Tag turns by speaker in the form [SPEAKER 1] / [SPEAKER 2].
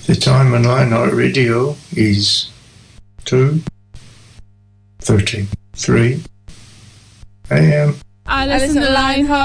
[SPEAKER 1] The time on Lionheart Radio is 2:33 a.m.
[SPEAKER 2] I listen to Lionheart